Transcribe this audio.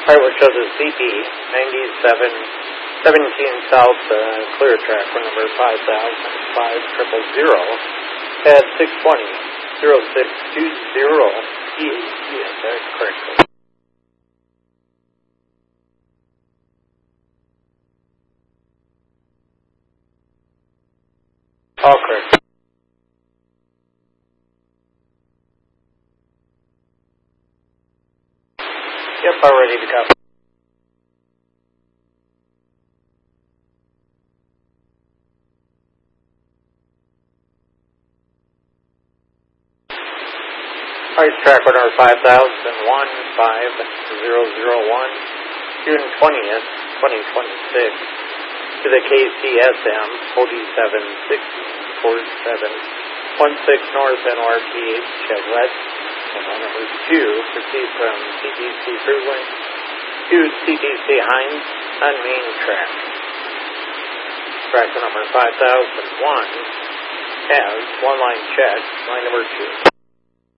Alright, we'll show the CP 9717 South clear track for number 5050 at 620-0620 Yes, that's correct. All correct. Yep, all ready to go. Alright, track number 5001-5001, June 20th, 2026, to the KCSM 476047, 16 North NORTH Chevrolet. And number 2, proceed from CTC Cruising to CTC Hines on main track. Track number 5001 has one line check, line number 2.